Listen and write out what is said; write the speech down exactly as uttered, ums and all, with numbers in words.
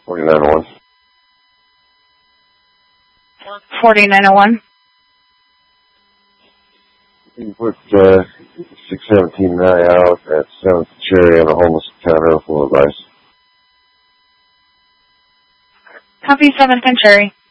forty-nine oh one. forty-nine oh one. You put uh, six seventeen Nye out at seventh Cherry on a homeless encounter full of ice. Copy seventh and Cherry.